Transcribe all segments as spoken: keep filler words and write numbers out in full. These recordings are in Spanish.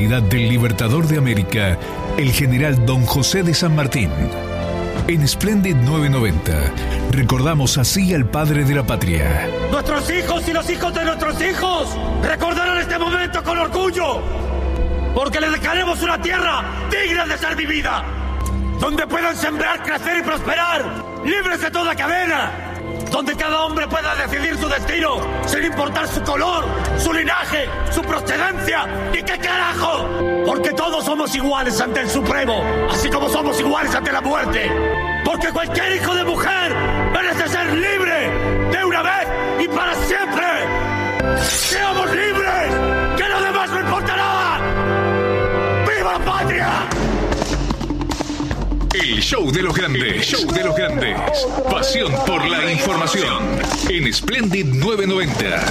Del Libertador de América, el general Don José de San Martín. En Splendid novecientos noventa, recordamos así al padre de la patria. Nuestros hijos y los hijos de nuestros hijos recordarán este momento con orgullo, porque les dejaremos una tierra digna de ser vivida, donde puedan sembrar, crecer y prosperar, libres de toda cadena, donde cada hombre pueda decidir su destino sin importar su color, su linaje, su procedencia y qué carajo, porque todos somos iguales ante el Supremo, así como somos iguales ante la muerte, porque cualquier hijo de mujer merece ser libre de una vez y para siempre. ¡Seamos libres! ¡Que lo demás no importa nada! ¡Viva la patria! El show de los grandes, el show de los grandes. Pasión por la información. En Splendid novecientos noventa.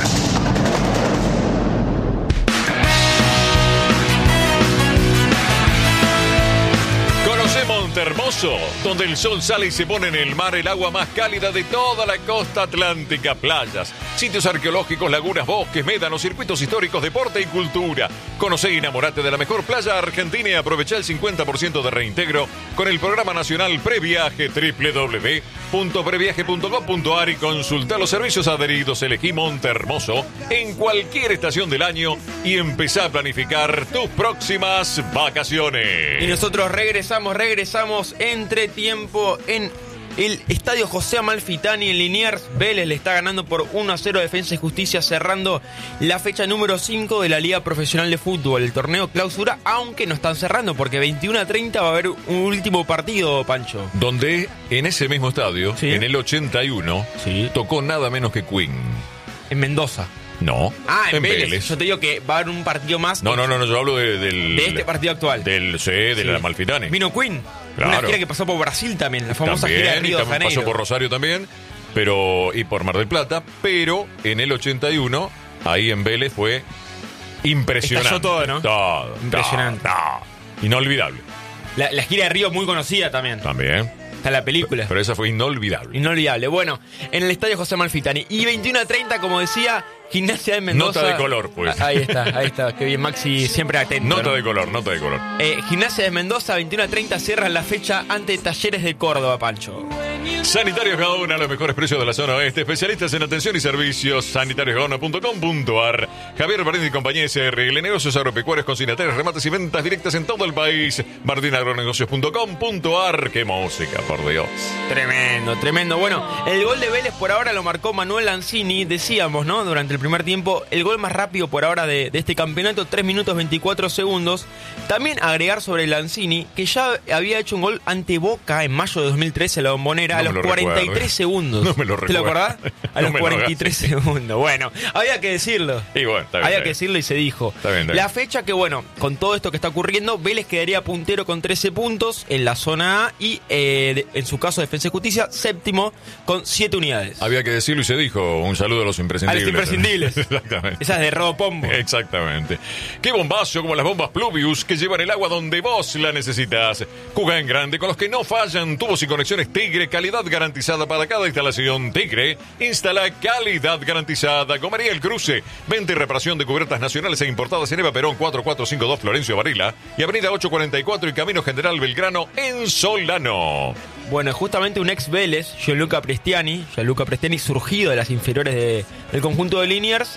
Conoce Montehermoso, donde el sol sale y se pone en el mar el agua más cálida de toda la costa atlántica. Playas, sitios arqueológicos, lagunas, bosques, médanos, circuitos históricos, deporte y cultura. Conoce y enamorate de la mejor playa argentina y aprovecha el cincuenta por ciento de reintegro con el programa nacional Previaje, doble u doble u doble u punto previaje punto com punto a r, y consulta los servicios adheridos. Elegí Montehermoso en cualquier estación del año y empezá a planificar tus próximas vacaciones. Y nosotros regresamos, regresamos entre tiempo en el Estadio José Amalfitani. En Liniers, Vélez le está ganando por uno a cero a Defensa y Justicia, cerrando la fecha número cinco de la Liga Profesional de Fútbol, el torneo clausura, aunque no están cerrando porque veintiuno a treinta va a haber un último partido, Pancho. Donde en ese mismo estadio, ¿sí?, en el ochenta y uno, ¿sí?, tocó nada menos que Queen. En Mendoza. No, ah, en, en Vélez. Vélez. Yo te digo que va a haber un partido más. No, no, no, no, yo hablo de, del... De este partido actual. Del C, de sí, la Amalfitani. Vino Queen. Claro. Una gira que pasó por Brasil también, la famosa también, gira de Río de Janeiro. Pasó por Rosario también, pero y por Mar del Plata, pero en el ochenta y uno, ahí en Vélez fue impresionante. Estalló todo, ¿no? Todo. Impresionante. Todo, todo. Inolvidable. La, la gira de Río muy conocida también. También. Está la película. Pero esa fue inolvidable. Inolvidable. Bueno, en el Estadio José Amalfitani. Y veintiuno a treinta, como decía, Gimnasia de Mendoza. Nota de color, pues. Ahí está, ahí está. Qué bien, Maxi, siempre atento. Nota, ¿no?, de color, nota de color. Eh, Gimnasia de Mendoza, veintiuno a treinta, cierran la fecha ante Talleres de Córdoba, Pancho. Sanitarios Gaona, los mejores precios de la zona oeste. Especialistas en atención y servicios. sanitarios gaona punto com punto a r. Javier Martín y compañía S R L. Negocios agropecuarios, consignatarios, remates y ventas directas en todo el país. martin agronegocios punto com punto a r. ¡Qué música, por Dios! Tremendo, tremendo. Bueno, el gol de Vélez por ahora lo marcó Manuel Lanzini. Decíamos, ¿no?, durante el primer tiempo, el gol más rápido por ahora de, de este campeonato, tres minutos veinticuatro segundos. También agregar sobre Lanzini, que ya había hecho un gol ante Boca en mayo de dos mil trece, la Bombonera, no a los cuarenta y tres recuerdo. Segundos. No me lo recuerdo. ¿Te lo acordás? A no los cuarenta y tres segundos. Bueno, había que decirlo. Y bueno, está bien, había está que bien. decirlo y se dijo. Está bien, está bien. La fecha que, bueno, con todo esto que está ocurriendo, Vélez quedaría puntero con trece puntos en la zona A y, eh, de, en su caso, Defensa y Justicia, séptimo con siete unidades. Había que decirlo y se dijo. Un saludo a los imprescindibles. A los imprescindibles. Exactamente. Esa es de Rodo Pombo. Exactamente. Qué bombazo como las bombas Pluvius que llevan el agua donde vos la necesitas. Juga en grande con los que no fallan. Tubos y conexiones Tigre, calidad garantizada para cada instalación. Tigre instala calidad garantizada. Comería El Cruce, venta y reparación de cubiertas nacionales e importadas en Eva Perón cuatro cuatro cinco dos Florencio Varela y Avenida ocho cuarenta y cuatro y Camino General Belgrano en Solano. Bueno, justamente un ex Vélez, Gianluca Prestiani, Gianluca Prestiani, surgido de las inferiores de, del conjunto de Liniers,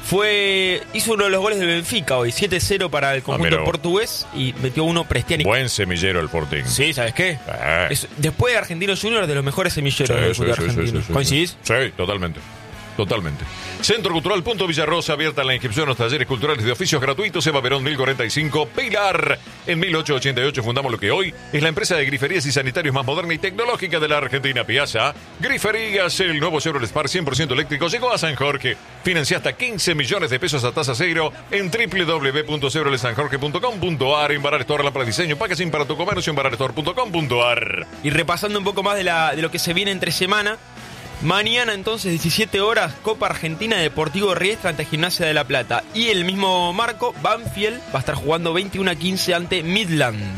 fue hizo uno de los goles del Benfica hoy, siete cero para el conjunto ah, portugués, y metió uno Prestiani. Buen semillero el Sporting. Sí, ¿sabes qué? Eh. Es, después de Argentinos Juniors, de los mejores semilleros Sí, del sí, fútbol sí, argentino. sí, sí, sí. ¿Coincidís? Sí, totalmente. Totalmente. Centro Cultural Punto Villarrosa, abierta la inscripción a los talleres culturales de oficios gratuitos. Eva Perón mil cuarenta y cinco, Pilar. En mil ochocientos ochenta y ocho fundamos lo que hoy es la empresa de griferías y sanitarios más moderna y tecnológica de la Argentina. Piazza Griferías, el nuevo Chevrolet Spark cien por ciento eléctrico llegó a San Jorge. Financia hasta quince millones de pesos a tasa cero en doble u doble u doble u punto chevrolet san jorge punto com punto a r. Embarar Store, lámpara de diseño, packaging para tu comercio, embarar store punto com punto a r. Y repasando un poco más de, la, de lo que se viene entre semana. Mañana entonces, diecisiete horas, Copa Argentina, Deportivo Riestra ante Gimnasia de La Plata. Y el mismo marco, Banfield va a estar jugando veintiuno a quince ante Midland.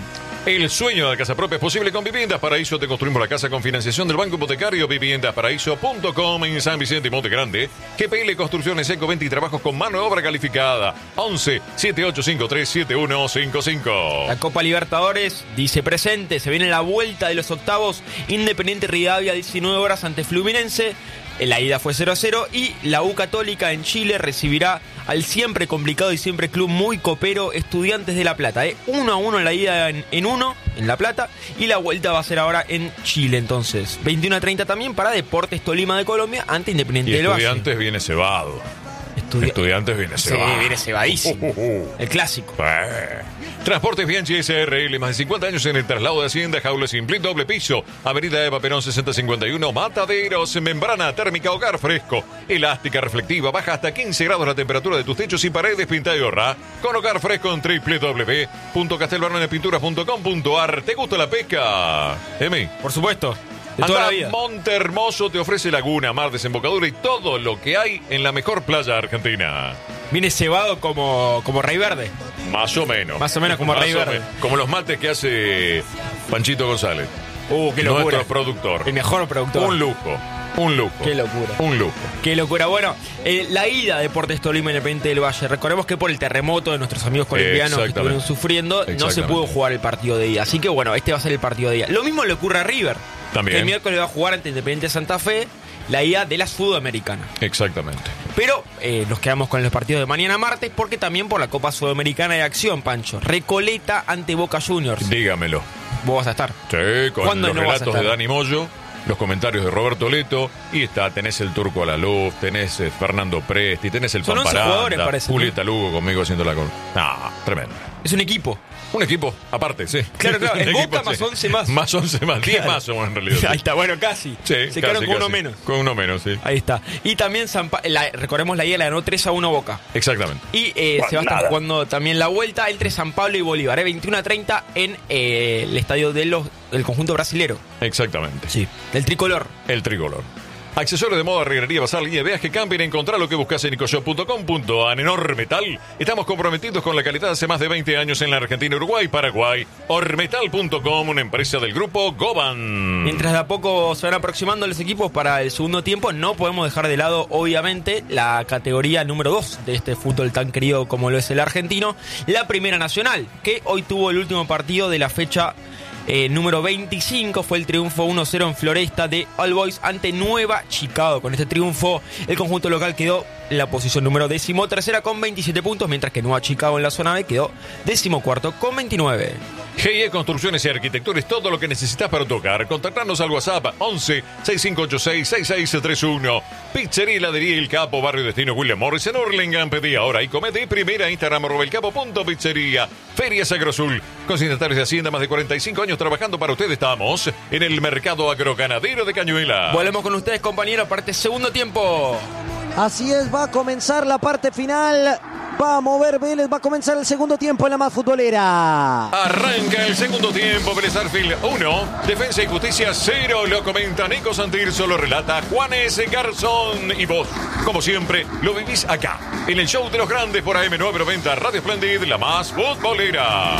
El sueño de la casa propia es posible con Viviendas Paraíso. Te construimos la casa con financiación del Banco Hipotecario. Viviendas Paraíso punto com en San Vicente y Monte Grande. G P L Construcciones Ecoventa y trabajos con mano de obra calificada. once, siete ocho cinco tres, siete uno cinco cinco. La Copa Libertadores dice presente. Se viene la vuelta de los octavos. Independiente Rivadavia, diecinueve horas ante Fluminense. La ida fue cero a cero y la U Católica en Chile recibirá al siempre complicado y siempre club muy copero Estudiantes de La Plata. ¿eh? uno a uno la ida en, en uno en La Plata y la vuelta va a ser ahora en Chile. Entonces, veintiuno a treinta también para Deportes Tolima de Colombia ante Independiente y del Valle. Estudiantes viene cebado. Estudi- Estudiantes viene cebado. Sí, viene cebadísimo. Uh, uh, uh. El clásico. Eh. Transportes Bianchi S R L, más de cincuenta años en el traslado de Hacienda, jaula simple, doble piso, Avenida Eva Perón sesenta cincuenta y uno, Mataderos, membrana térmica, hogar fresco, elástica, reflectiva, baja hasta quince grados la temperatura de tus techos y paredes, pinta y ahorra, con hogar fresco en doble u doble u doble u punto castelbarnonepinturas punto com punto a r. ¿Te gusta la pesca, Emi? Por supuesto. De toda la vida. Monte Hermoso te ofrece laguna, mar, desembocadura y todo lo que hay en la mejor playa argentina. Viene cebado como, como Rey Verde. Más o menos. Más o menos como Más Rey o Verde. menos. Como los mates que hace Panchito González. Uh, qué locura. Nuestro productor. El mejor productor. Un lujo. Un lujo. Qué locura. Un lujo. Qué locura. Bueno, eh, la ida de Deportes Tolima Independiente del Valle. Recordemos que por el terremoto de nuestros amigos colombianos que estuvieron sufriendo, no se pudo jugar el partido de ida. Así que bueno, este va a ser el partido de ida. Lo mismo le ocurre a River. También. Que el miércoles va a jugar ante Independiente Santa Fe la ida de la Sudamericana. Exactamente. Pero eh, nos quedamos con los partidos de mañana martes porque también por la Copa Sudamericana de Acción, Pancho. Recoleta ante Boca Juniors. Dígamelo. Vos vas a estar. Sí, con ¿Cuándo los no vas a relatos estar? de Dani Mollo, los comentarios de Roberto Leto, y está, tenés el Turco a la Luz, tenés eh, Fernando Presti, tenés el Son once jugadores, Pamparanda, parece, Julieta Lugo conmigo haciendo la con. No, tremendo. Es un equipo. Un equipo, aparte, sí. Claro, claro, el Un Boca equipo, más sí. once más. Más once más, diez Claro. más somos en realidad. Ahí está, bueno, casi. Sí, Se casi, quedaron con casi. uno menos. Con uno menos, sí. Ahí está. Y también, San Pa- la- recordemos, la ida la ganó tres a uno Boca. Exactamente. Y eh, se va a estar jugando también la vuelta entre San Pablo y Bolívar, ¿eh? veintiuno a treinta en eh, el estadio de los, del conjunto brasilero. Exactamente. Sí. Del tricolor. El tricolor. Accesorios de moda, reguería, bazar, línea de viaje, camping, encontrar lo que buscas en ecoshop punto com punto a r. En Ormetal estamos comprometidos con la calidad hace más de veinte años en la Argentina, Uruguay, Paraguay. Ormetal punto com, una empresa del grupo Goban. Mientras de a poco se van aproximando los equipos para el segundo tiempo, no podemos dejar de lado, obviamente, la categoría número dos de este fútbol tan querido como lo es el argentino, la Primera Nacional, que hoy tuvo el último partido de la fecha Eh, número veinticinco. Fue el triunfo uno cero en Floresta de All Boys ante Nueva Chicago. Con este triunfo el conjunto local quedó en la posición número décimo tercera con veintisiete puntos, mientras que Nueva Chicago en la zona B quedó décimo cuarto con veintinueve. G I E Construcciones y Arquitecturas, todo lo que necesitas para tocar. Contactarnos al WhatsApp once, sesenta y cinco ochenta y seis, sesenta y seis treinta y uno. Pizzería y Heladería El Capo, Barrio Destino William Morris en Hurlingham. Pedí ahora y comete primera Instagram arroba el capo punto pizzería. Ferias Agrozul, con signatarios de Hacienda, más de cuarenta y cinco años trabajando para ustedes. Estamos en el mercado agroganadero de Cañuela. Volvemos con ustedes, compañeros, para este segundo tiempo. Así es, va a comenzar la parte final. Va a mover Vélez, va a comenzar el segundo tiempo en la más futbolera. Arranca el segundo tiempo, Vélez Sarsfield uno, Defensa y Justicia cero, lo comenta Nico Santirso, lo relata Juanes Garzón. Y vos, como siempre, lo vivís acá, en el show de los grandes por A M novecientos noventa, Radio Splendid, la más futbolera.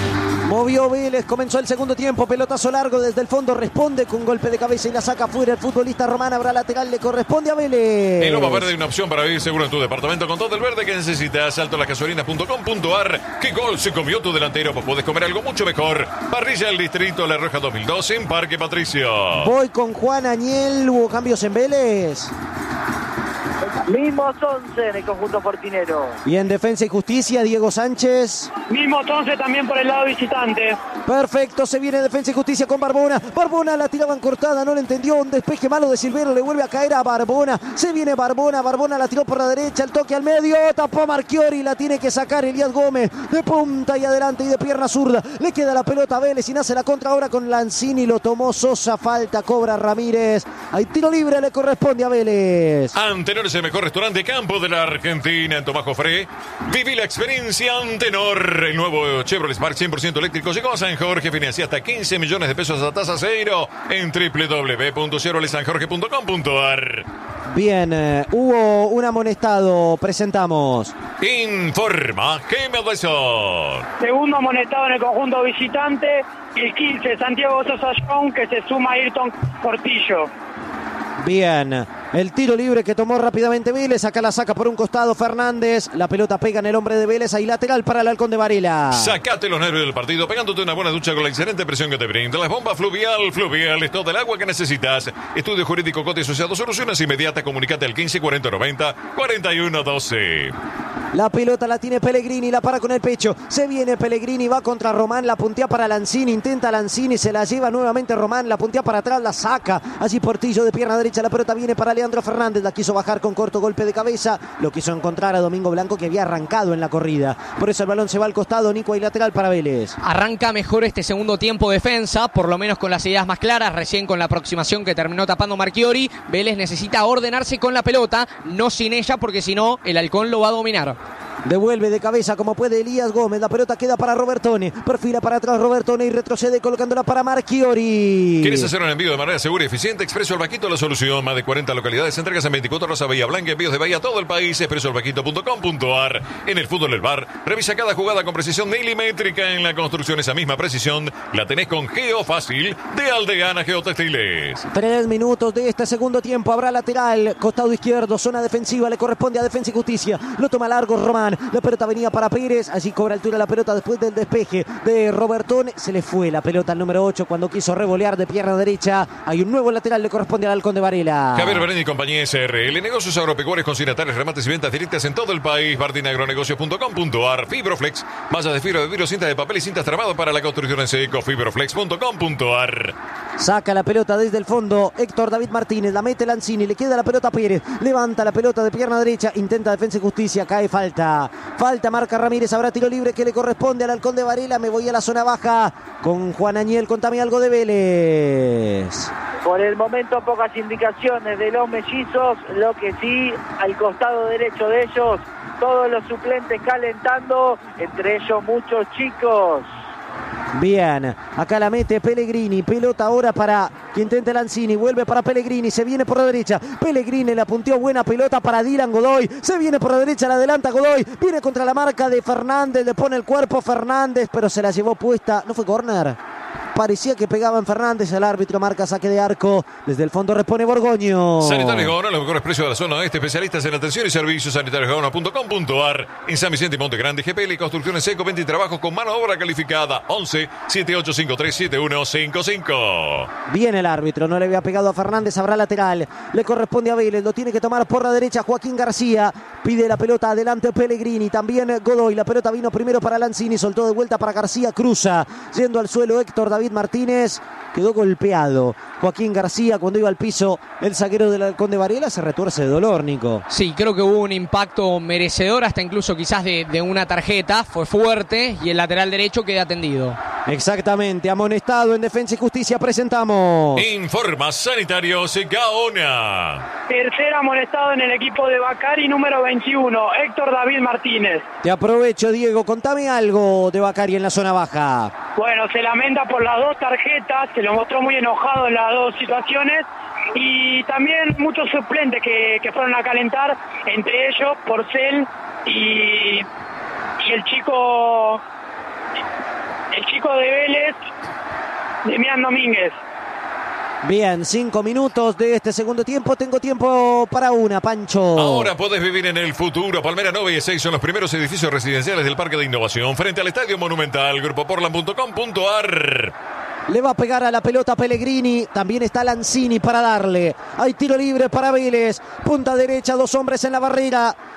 Movió Vélez, comenzó el segundo tiempo, pelotazo largo desde el fondo, responde con golpe de cabeza y la saca fuera el futbolista Román. Habrá lateral, le corresponde a Vélez. En Loma Verde hay una opción para vivir seguro en tu departamento con todo el verde que necesitas. Alto las gasolinas punto com punto a r. ¿Qué gol se comió tu delantero? Pues puedes comer algo mucho mejor. Parrilla del Distrito La Roja dos mil doce en Parque Patricio. Voy con Juan Añel, hubo cambios en Vélez. Mismos once en el conjunto fortinero. Y en Defensa y Justicia, Diego Sánchez. Mismos once también por el lado visitante. Perfecto, se viene Defensa y Justicia con Barbona. Barbona la tiraban cortada, no le entendió. Un despeje malo de Silvero, le vuelve a caer a Barbona. Se viene Barbona, Barbona la tiró por la derecha, el toque al medio, tapó Marchiori, la tiene que sacar Elías Gómez. De punta y adelante y de pierna zurda. Le queda la pelota a Vélez y nace la contra ahora con Lanzini. Lo tomó Sosa, falta, cobra Ramírez. Hay tiro libre, le corresponde a Vélez. Antenor es el mejor mejor restaurante campo de la Argentina en Tomás Jofré. Viví la experiencia Antenor. El nuevo Chevrolet Spark cien por ciento eléctrico llegó a San Jorge. Financia hasta quince millones de pesos a tasa cero en doble u doble u doble u punto chevrolet san jorge punto com punto a r. Bien, eh, hubo un amonestado. Presentamos. Informa Gemelson. Segundo amonestado en el conjunto visitante, el quince, Santiago Sosa Young, que se suma a Ayrton Portillo. Bien, el tiro libre que tomó rápidamente Vélez, acá la saca por un costado Fernández, la pelota pega en el hombre de Vélez, ahí lateral para el Halcón de Varela. Sacate los nervios del partido pegándote una buena ducha con la excelente presión que te brinda las bombas Fluvial. Fluvial es todo el agua que necesitas. Estudio Jurídico Cote Asociado, soluciones inmediatas, comunicate al quince cuarenta noventa cuarenta y uno doce. La pelota la tiene Pellegrini, la para con el pecho, se viene Pellegrini, va contra Román, la puntea para Lanzini, intenta Lanzini, se la lleva nuevamente Román, la puntea para atrás, la saca, así Portillo de pierna derecha, la pelota viene para Leandro Fernández, la quiso bajar con corto golpe de cabeza, lo quiso encontrar a Domingo Blanco que había arrancado en la corrida, por eso el balón se va al costado, Nico y lateral para Vélez. Arranca mejor este segundo tiempo defensa, por lo menos con las ideas más claras, recién con la aproximación que terminó tapando Marchiori. Vélez necesita ordenarse con la pelota, no sin ella, porque si no el Halcón lo va a dominar. Devuelve de cabeza como puede Elías Gómez, la pelota queda para Robertone, perfila para atrás Robertone y retrocede colocándola para Marchiori. ¿Quieres hacer un envío de manera segura y eficiente? Expreso El Vaquito, la solución. Más de cuarenta localidades, entregas en veinticuatro horas a Bahía Blanca, envíos de Bahía a todo el país. expreso el vaquito punto com punto a r. En el fútbol del bar, revisa cada jugada con precisión milimétrica. En la construcción, esa misma precisión la tenés con Geofácil de Aldeana Geotextiles. Tres minutos de este segundo tiempo, habrá lateral, costado izquierdo, zona defensiva, le corresponde a Defensa y Justicia, lo toma largo Román. La pelota venía para Pérez, allí cobra altura la pelota después del despeje de Robertone. Se le fue la pelota al número ocho cuando quiso revolear de pierna derecha. Hay un nuevo lateral, le corresponde al Halcón de Varela. Javier Berendi y compañía S R L. Negocios agropecuarios consignatarios, remates y ventas directas en todo el país. Bardinagronegocios punto com punto a r. Fibroflex, mallas de fibra de vidrio, cintas de papel y cintas tramado para la construcción en seco. Fibroflex punto com punto a r. Saca la pelota desde el fondo Héctor David Martínez, la mete Lanzini, le queda la pelota a Pérez, levanta la pelota de pierna derecha, intenta Defensa y Justicia, cae falta. Falta, marca Ramírez, habrá tiro libre que le corresponde al Halcón de Varela. Me voy a la zona baja con Juan Añel, contame algo de Vélez. Por el momento pocas indicaciones de los mellizos, lo que sí, al costado derecho de ellos, todos los suplentes calentando, entre ellos muchos chicos. Bien, acá la mete Pellegrini, pelota ahora para que intente Lanzini, vuelve para Pellegrini, se viene por la derecha, Pellegrini la punteó, buena pelota para Dylan Godoy, se viene por la derecha, la adelanta Godoy, viene contra la marca de Fernández, le pone el cuerpo Fernández, pero se la llevó puesta, no fue córner. Parecía que pegaba en Fernández, el árbitro marca saque de arco. Desde el fondo responde Borgoño. Sanitarios Gaona, los mejores precios de la zona oeste, especialistas en atención y servicios. sanitarios gaona punto com punto a r. En San Vicente y Monte Grande, G P L y construcciones seco, venta y trabajos con mano de obra calificada. once, siete ocho cinco tres, siete uno cinco cinco. Viene el árbitro, no le había pegado a Fernández, habrá lateral. Le corresponde a Vélez, lo tiene que tomar por la derecha Joaquín García. Pide la pelota adelante Pellegrini, también Godoy. La pelota vino primero para Lanzini, soltó de vuelta para García, cruza. Yendo al suelo Héctor David Martínez, quedó golpeado Joaquín García cuando iba al piso. El zaguero del Halcón de Varela se retuerce de dolor, Nico. Sí, creo que hubo un impacto merecedor, hasta incluso quizás de, de una tarjeta. Fue fuerte y el lateral derecho queda atendido. Exactamente, amonestado en Defensa y Justicia. Presentamos Informa Sanitarios Gaona. Tercer amonestado en el equipo de Bacari, número veintiuno, Héctor David Martínez. Te aprovecho, Diego, contame algo de Bacari en la zona baja. Bueno, se lamenta por las dos tarjetas, se lo mostró muy enojado en las dos situaciones, y también muchos suplentes que, que fueron a calentar, entre ellos Porcel y, y el chico el chico de Vélez, Demián Domínguez. Bien, cinco minutos de este segundo tiempo. Tengo tiempo para una, Pancho. Ahora podés vivir en el futuro. Palmera nueve y seis son los primeros edificios residenciales del Parque de Innovación, frente al Estadio Monumental. grupo portland punto com punto a r. Le va a pegar a la pelota Pellegrini. También está Lanzini para darle. Hay tiro libre para Vélez. Punta derecha, dos hombres en la barrera.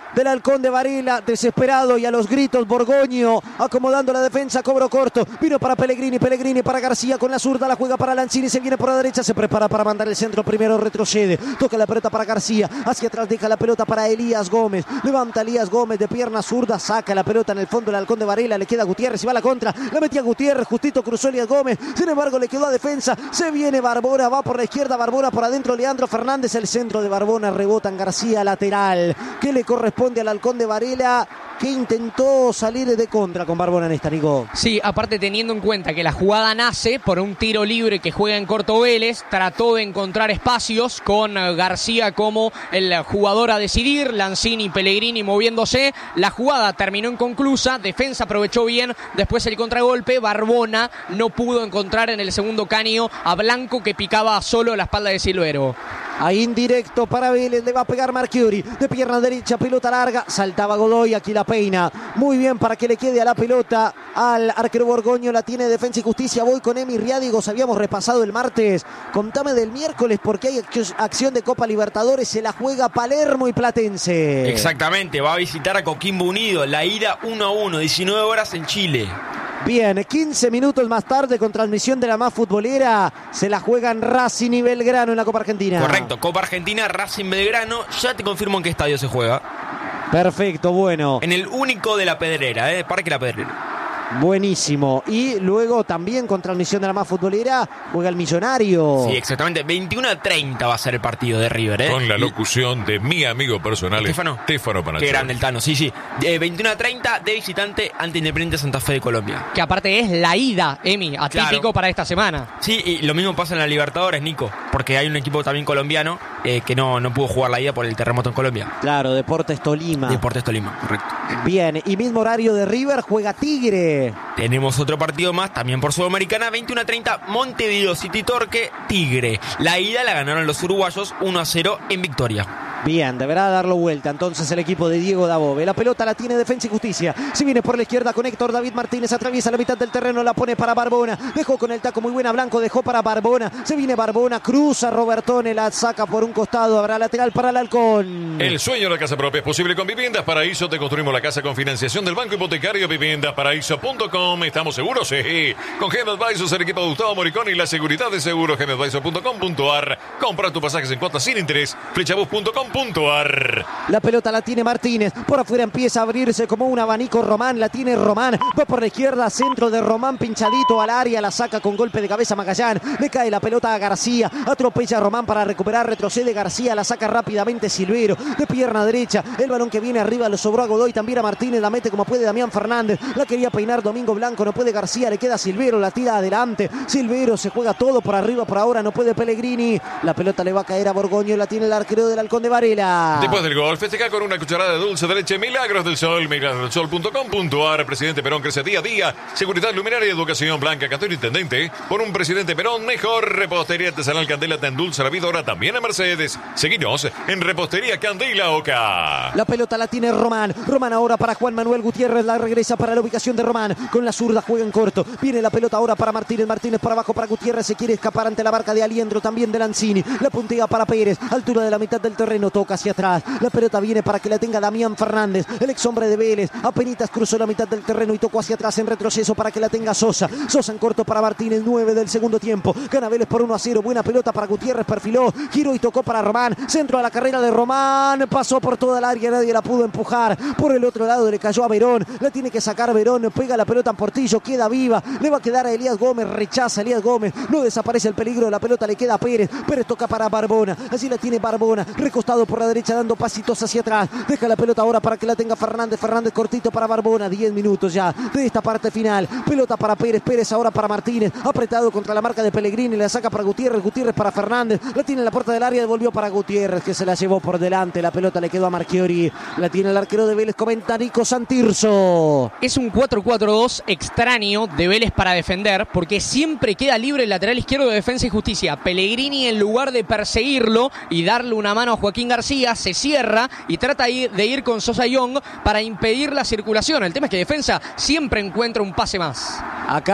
del Halcón de Varela, desesperado y a los gritos Borgoño, acomodando la defensa, cobro corto, vino para Pellegrini, Pellegrini para García con la zurda, la juega para Lanzini, se viene por la derecha, se prepara para mandar el centro, primero retrocede, toca la pelota para García, hacia atrás deja la pelota para Elías Gómez, levanta Elías Gómez de pierna zurda, saca la pelota en el fondo del Halcón de Varela, le queda a Gutiérrez y va a la contra, la metía Gutiérrez, justito cruzó Elías Gómez, sin embargo le quedó a defensa, se viene Barbona, va por la izquierda, Barbona por adentro, Leandro Fernández, el centro de Barbona, rebota en García, lateral, que le corresponde al Halcón de Varela, que intentó salir de contra con Barbona en esta, Nico. Sí, aparte teniendo en cuenta que la jugada nace por un tiro libre que juega en corto Vélez, trató de encontrar espacios con García como el jugador a decidir, Lanzini y Pellegrini moviéndose, la jugada terminó inconclusa, defensa aprovechó bien, después el contragolpe, Barbona no pudo encontrar en el segundo caño a Blanco que picaba solo la espalda de Silvero. Ahí indirecto para Vélez, le va a pegar Marchiori, de pierna derecha, pelota larga, saltaba Godoy, aquí la peina, muy bien para que le quede a la pelota al arquero Borgoño, la tiene Defensa y Justicia, voy con Emi Riádigos, habíamos repasado el martes, contame del miércoles porque hay acción de Copa Libertadores, se la juega Palermo y Platense. Exactamente, va a visitar a Coquimbo Unido, la ida uno a uno, diecinueve horas en Chile. Bien, quince minutos más tarde con transmisión de la más futbolera, se la juegan Racing y Belgrano en la Copa Argentina. Correcto, Copa Argentina, Racing Belgrano, ya te confirmo en qué estadio se juega. Perfecto, bueno. En el único de La Pedrera, ¿eh? Parque La Pedrera. Buenísimo. Y luego también con transmisión de la más futbolera juega el Millonario. Sí, exactamente. veintiuno a treinta va a ser el partido de River, ¿eh? Con la locución de mi amigo personal, Estefano. Stefano Panaccioli. Qué grande el Tano, sí, sí. Eh, veintiuno a treinta de visitante ante Independiente Santa Fe de Colombia. Que aparte es la ida, Emi, atípico Claro. para esta semana. Sí, y lo mismo pasa en la Libertadores, Nico, porque hay un equipo también colombiano eh, que no, no pudo jugar la ida por el terremoto en Colombia. Claro, Deportes Tolima. Deportes Tolima, correcto. Bien, y mismo horario de River juega Tigre. Tenemos otro partido más, también por Sudamericana, veintiuno a treinta, Montevideo City Torque, Tigre. La ida la ganaron los uruguayos uno a cero en victoria. Bien, deberá darlo vuelta entonces el equipo de Diego Dabove. La pelota la tiene Defensa y Justicia. Si viene por la izquierda con Héctor David Martínez, atraviesa la mitad del terreno, la pone para Barbona. Dejó con el taco muy buena Blanco, dejó para Barbona. Se viene Barbona, cruza Robertone, la saca por un costado. Habrá lateral para el Halcón. El sueño de la casa propia es posible con Viviendas Paraíso. Te construimos la casa con financiación del Banco Hipotecario. Viviendas Paraíso punto com. ¿Estamos seguros? Sí. Con Gen Advisors, el equipo de Gustavo Moricón y la seguridad de seguros. Gen Advisors punto com punto a r. Compra tus pasajes en cuotas sin interés. Flechabus punto com punto a r. La pelota la tiene Martínez. Por afuera empieza a abrirse como un abanico Román. La tiene Román. Va por la izquierda. Centro de Román pinchadito al área. La saca con golpe de cabeza Magallán. Le cae la pelota a García. Atropella a Román para recuperar. Retrocede García. La saca rápidamente Silvero. De pierna derecha. El balón que viene arriba lo sobró a Godoy. También a Martínez. La mete como puede Damián Fernández. La quería peinar Domingo Blanco. No puede García. Le queda Silvero. La tira adelante. Silvero se juega todo por arriba. Por ahora no puede Pellegrini. La pelota le va a caer a Borgoño. La tiene el arquero del Halcón de Varela. Después del gol, festeja con una cucharada de dulce de leche Milagros del Sol, milagros del sol punto com punto a r. Presidente Perón crece día a día. Seguridad, luminaria y educación. Blanca Castro, intendente. Por un presidente Perón mejor. Repostería artesanal Candela te endulza la vida ahora también a Mercedes. Seguinos en Repostería Candela Oca. La pelota la tiene Román. Román ahora para Juan Manuel Gutiérrez. La regresa para la ubicación de Román. Con la zurda juega en corto. Viene la pelota ahora para Martínez. Martínez para abajo para Gutiérrez. Se quiere escapar ante la barca de Aliendro. También de Lanzini. La puntea para Pérez. Altura de la mitad del terreno. Toca hacia atrás. La pelota viene para que la tenga Damián Fernández. El ex hombre de Vélez. Apenitas cruzó la mitad del terreno y tocó hacia atrás en retroceso para que la tenga Sosa. Sosa en corto para Martínez. nueve del segundo tiempo. Gana Vélez por uno a cero. Buena pelota para Gutiérrez. Perfiló. Giró y tocó para Román. Centro a la carrera de Román. Pasó por toda el área. Nadie la pudo empujar. Por el otro lado le cayó a Verón. La tiene que sacar Verón. Pega la pelota en Portillo. Queda viva. Le va a quedar a Elías Gómez. Rechaza a Elías Gómez. No desaparece el peligro. La pelota le queda a Pérez. Pérez toca para Barbona. Así la tiene Barbona. Recostado por la derecha dando pasitos hacia atrás. Deja la pelota ahora para que la tenga Fernández. Fernández cortito para Barbona. diez minutos ya de esta parte final. Pelota para Pérez. Pérez ahora para Martínez. Apretado contra la marca de Pellegrini. La saca para Gutiérrez. Gutiérrez para Fernández. La tiene en la puerta del área. Devolvió para Gutiérrez que se la llevó por delante. La pelota le quedó a Marchiori. La tiene el arquero de Vélez. Comenta Nico Santirso. Es un cuatro cuatro dos extraño de Vélez para defender porque siempre queda libre el lateral izquierdo de Defensa y Justicia. Pellegrini, en lugar de perseguirlo y darle una mano a Joaquín García, se cierra y trata de ir con Sosa Young para impedir la circulación. El tema es que Defensa siempre encuentra un pase más. Acá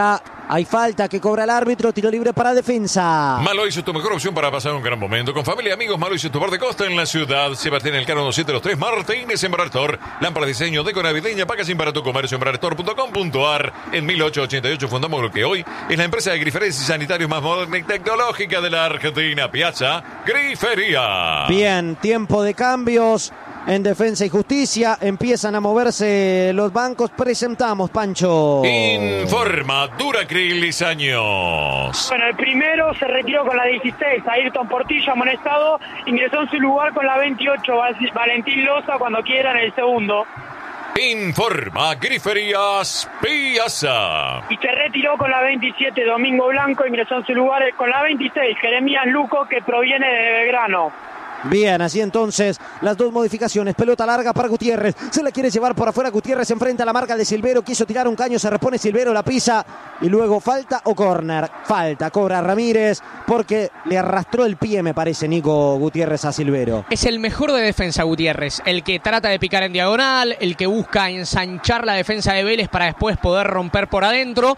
Hay falta que cobra el árbitro, tiro libre para Defensa. Malois es tu mejor opción para pasar un gran momento. Con familia y amigos, Malois es tu bar de costa en la ciudad. Sebastián Elcano doscientos dos tres Martínez en Embrator. Lámpara de diseño, deco navideña, packaging para tu comercio. Embrator punto com punto ar. En mil ochocientos ochenta y ocho fundamos lo que hoy es la empresa de griferías y sanitarios más moderna y tecnológica de la Argentina. Piazza Grifería. Bien, tiempo de cambios en Defensa y Justicia. Empiezan a moverse los bancos. Presentamos, Pancho. Informa Duracril Lizaños. Bueno, el primero se retiró con la dieciséis, Ayrton Portillo, amonestado. Ingresó en su lugar con la veintiocho, Valentín Loza, cuando quiera, en el segundo. Informa Griferías Piazza. Y se retiró con la veintisiete, Domingo Blanco. Ingresó en su lugar con la veintiséis, Jeremías Luco, que proviene de Belgrano. Bien, así entonces las dos modificaciones. Pelota larga para Gutiérrez. Se la quiere llevar por afuera. Gutiérrez enfrenta a la marca de Silvero. Quiso tirar un caño, se repone Silvero, la pisa. Y luego falta o córner. Falta, cobra Ramírez porque le arrastró el pie, me parece, Nico Gutiérrez a Silvero. Es el mejor de Defensa, Gutiérrez. El que trata de picar en diagonal, el que busca ensanchar la defensa de Vélez para después poder romper por adentro.